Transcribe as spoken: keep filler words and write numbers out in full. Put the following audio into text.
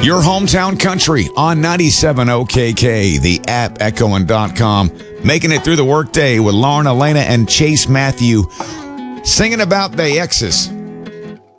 Your hometown country on ninety-seven O K K, the app, echoing dot com. Making it through the workday with Lauren, Elena, and Chase Matthew, singing about the exes.